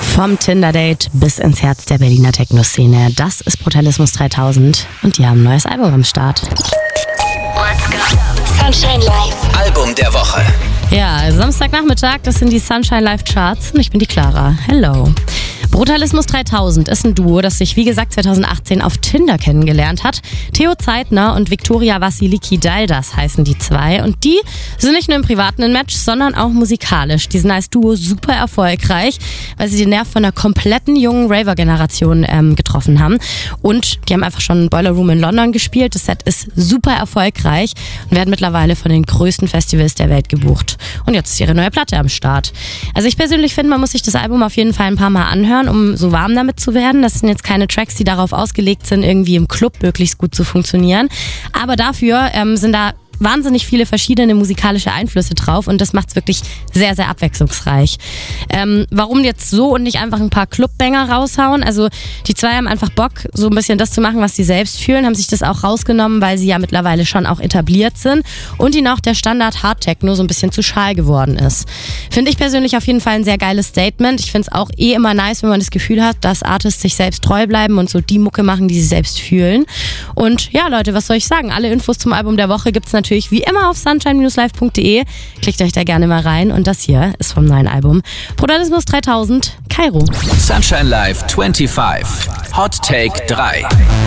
Vom Tinder-Date bis ins Herz der Berliner Techno-Szene. Das ist Brutalismus 3000 und die haben ein neues Album am Start. Let's go. Sunshine Live. Album der Woche. Ja, Samstagnachmittag, das sind die Sunshine Live Charts und ich bin die Clara. Hello. Brutalismus 3000 ist ein Duo, das sich wie gesagt 2018 auf Tinder kennengelernt hat. Theo Zeitner und Viktoria Vassiliki-Daldas heißen die zwei und die sind nicht nur im Privaten ein Match, sondern auch musikalisch. Die sind als Duo super erfolgreich, weil sie den Nerv von einer kompletten jungen Raver-Generation getroffen haben und die haben einfach schon Boiler Room in London gespielt. Das Set ist super erfolgreich und werden mittlerweile von den größten Festivals der Welt gebucht. Und jetzt ist ihre neue Platte am Start. Also ich persönlich finde, man muss sich das Album auf jeden Fall ein paar Mal anhören, um so warm damit zu werden. Das sind jetzt keine Tracks, die darauf ausgelegt sind, irgendwie im Club möglichst gut zu funktionieren. Aber dafür sind da wahnsinnig viele verschiedene musikalische Einflüsse drauf und das macht's wirklich sehr, sehr abwechslungsreich. Warum jetzt so und nicht einfach ein paar Clubbanger raushauen? Also die zwei haben einfach Bock, so ein bisschen das zu machen, was sie selbst fühlen, haben sich das auch rausgenommen, weil sie ja mittlerweile schon auch etabliert sind und ihnen auch der Standard Hard Techno so ein bisschen zu schal geworden ist. Finde ich persönlich auf jeden Fall ein sehr geiles Statement. Ich finde es auch immer nice, wenn man das Gefühl hat, dass Artists sich selbst treu bleiben und so die Mucke machen, die sie selbst fühlen. Und ja, Leute, was soll ich sagen? Alle Infos zum Album der Woche gibt's natürlich wie immer auf sunshine-live.de. Klickt euch da gerne mal rein und das hier ist vom neuen Album Brutalismus 3000, Kairo. Sunshine Live 25. Hot Take 3.